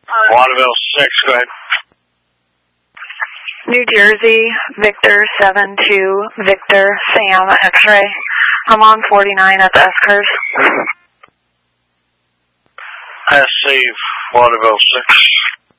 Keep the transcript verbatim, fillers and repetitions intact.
Waterville six, go ahead. New Jersey, Victor seven two, Victor, Sam, X-ray. I'm on forty-nine at the S-curve. I save Waterville six.